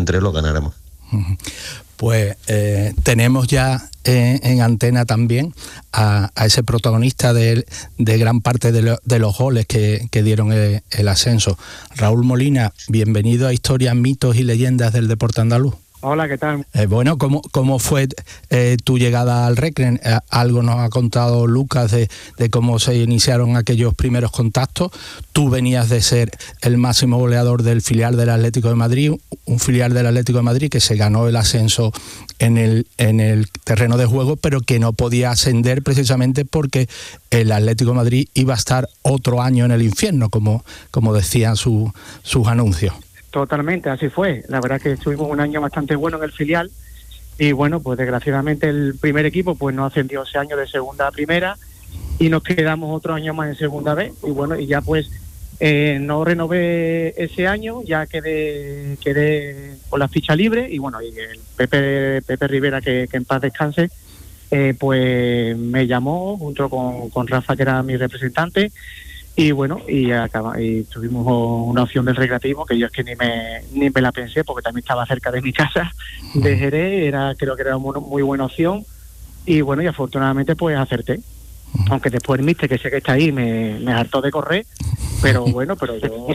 entre lo ganáramos. Pues tenemos ya en antena también a ese protagonista de gran parte de los goles que dieron el ascenso. Raúl Molina, bienvenido a Historias, Mitos y Leyendas del Deporte Andaluz. Hola, ¿qué tal? Bueno, ¿cómo fue tu llegada al Recren? Algo nos ha contado Lucas de cómo se iniciaron aquellos primeros contactos. Tú venías de ser el máximo goleador del filial del Atlético de Madrid, un filial del Atlético de Madrid que se ganó el ascenso en el terreno de juego, pero que no podía ascender precisamente porque el Atlético de Madrid iba a estar otro año en el infierno, como decían sus anuncios. Totalmente, así fue. La verdad que estuvimos un año bastante bueno en el filial y bueno, pues desgraciadamente el primer equipo pues no ascendió ese año de segunda a primera y nos quedamos otro año más en segunda B y bueno, y ya pues no renové ese año, ya quedé con la ficha libre y bueno, y el Pepe Rivera, que en paz descanse, pues me llamó junto con Rafa, que era mi representante. Y bueno, y tuvimos una opción del Recreativo, que yo es que ni me la pensé, porque también estaba cerca de mi casa, de Jerez, creo que era una muy buena opción, y bueno, y afortunadamente pues acerté. Aunque después el míster, que sé que está ahí, me hartó de correr, pero bueno, pero yo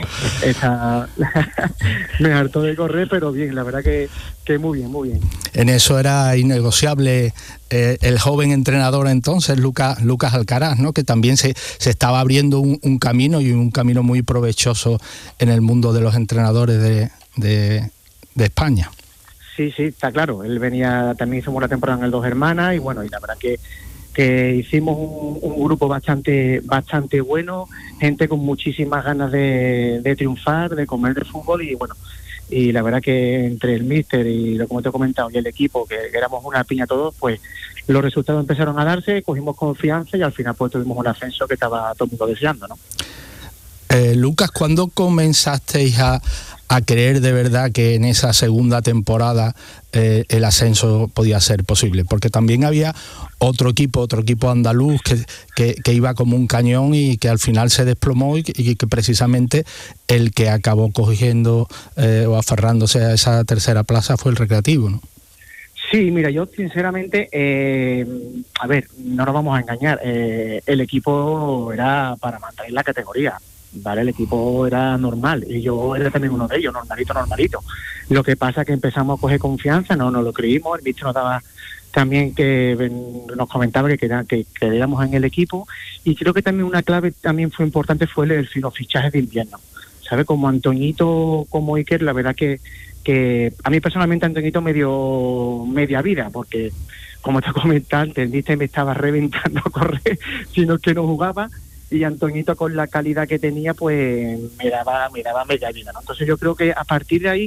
me hartó de correr, pero bien, la verdad que muy bien, muy bien. En eso era innegociable el joven entrenador entonces, Lucas Alcaraz, ¿no? Que también se estaba abriendo un camino y un camino muy provechoso en el mundo de los entrenadores de España. Sí, está claro. Él también hicimos una temporada en el Dos Hermanas y bueno, y la verdad que hicimos un grupo bastante bueno, gente con muchísimas ganas de triunfar, de comer de fútbol y bueno, y la verdad que entre el míster y lo como te he comentado y el equipo, que éramos una piña todos, pues los resultados empezaron a darse, cogimos confianza y al final pues tuvimos un ascenso que estaba todo el mundo deseando, ¿no? Lucas, ¿cuándo comenzasteis a creer de verdad que en esa segunda temporada el ascenso podía ser posible? Porque también había otro equipo andaluz que iba como un cañón y que al final se desplomó y que precisamente el que acabó cogiendo o aferrándose a esa tercera plaza fue el Recreativo, ¿no? Sí, mira, yo sinceramente, a ver, no nos vamos a engañar, el equipo era para mantener la categoría. Vale, el equipo era normal y yo era también uno de ellos, normalito. Lo que pasa es que empezamos a coger confianza, no nos lo creímos, el bicho nos daba también nos comentaba que quedáramos en el equipo y creo que también una clave también fue importante fue los fichajes de invierno, ¿sabes? Como Antoñito, como Iker, la verdad que a mí personalmente Antoñito me dio media vida porque como te comentaba antes, el bicho me estaba reventando a correr, sino que no jugaba. Y Antoñito con la calidad que tenía pues me daba media vida, ¿no? Entonces yo creo que a partir de ahí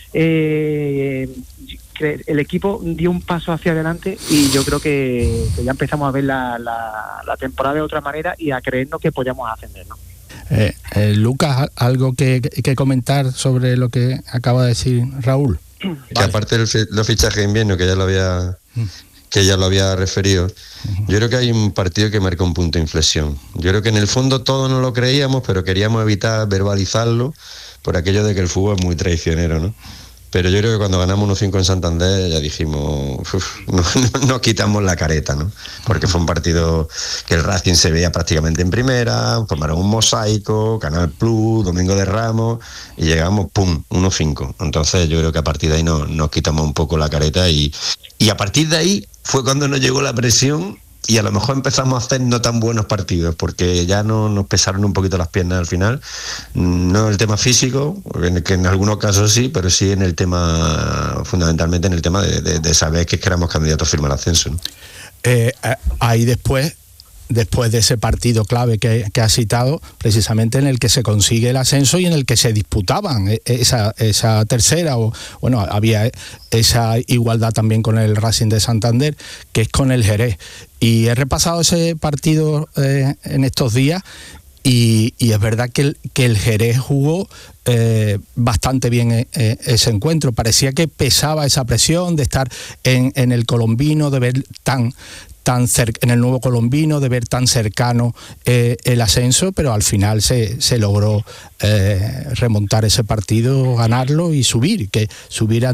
el equipo dio un paso hacia adelante y yo creo que ya empezamos a ver la temporada de otra manera y a creernos que podíamos ascender, ¿no? Lucas, ¿algo que comentar sobre lo que acaba de decir Raúl? Que vale. Aparte de los fichajes de invierno, que ya lo había referido, yo creo que hay un partido que marca un punto de inflexión. Yo creo que en el fondo todos no lo creíamos, pero queríamos evitar verbalizarlo por aquello de que el fútbol es muy traicionero, ¿no? Pero yo creo que cuando ganamos 1-5 en Santander ya dijimos, no quitamos la careta, ¿no? Porque fue un partido que el Racing se veía prácticamente en primera, formaron un mosaico, Canal Plus, Domingo de Ramos, y llegamos, ¡pum!, 1-5. Entonces yo creo que a partir de ahí nos quitamos un poco la careta y a partir de ahí fue cuando nos llegó la presión y a lo mejor empezamos a hacer no tan buenos partidos porque ya nos pesaron un poquito las piernas al final, no en el tema físico, que en algunos casos sí, pero sí en el tema, fundamentalmente en el tema de saber que éramos candidatos a firmar el ascenso, ¿no? Ahí después de ese partido clave que has citado, precisamente en el que se consigue el ascenso y en el que se disputaban esa tercera, o bueno, había esa igualdad también con el Racing de Santander, que es con el Jerez. Y he repasado ese partido en estos días y es verdad que el Jerez jugó bastante bien ese encuentro. Parecía que pesaba esa presión de estar en el Colombino, de ver en el Nuevo Colombino, de ver tan cercano el ascenso, pero al final se logró remontar ese partido, ganarlo y subir